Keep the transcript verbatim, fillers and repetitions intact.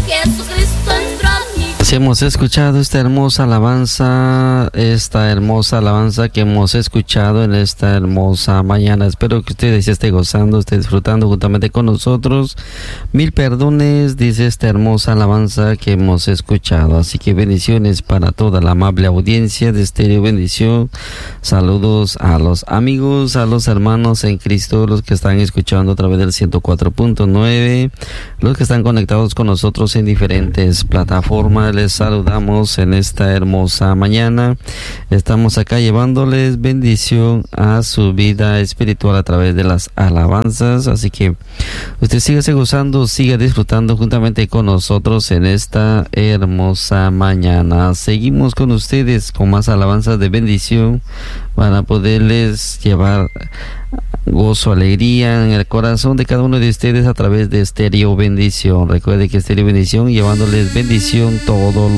Jesucristo entró a mí. Si hemos escuchado esta hermosa alabanza, esta hermosa alabanza que hemos escuchado en esta hermosa mañana. Espero que ustedes estén gozando, estén disfrutando juntamente con nosotros. Mil perdones, dice esta hermosa alabanza que hemos escuchado. Así que bendiciones para toda la amable audiencia de Estéreo Bendición. Saludos a los amigos, a los hermanos en Cristo, los que están escuchando a través del ciento cuatro punto nueve, los que están conectados con nosotros en diferentes plataformas. Les saludamos en esta hermosa mañana. Estamos acá llevándoles bendición a su vida espiritual a través de las alabanzas. Así que usted siga gozando, siga disfrutando juntamente con nosotros en esta hermosa mañana. Seguimos con ustedes con más alabanzas de bendición para poderles llevar gozo, alegría en el corazón de cada uno de ustedes a través de Estéreo Bendición. Recuerde que Estéreo Bendición llevándoles bendición todos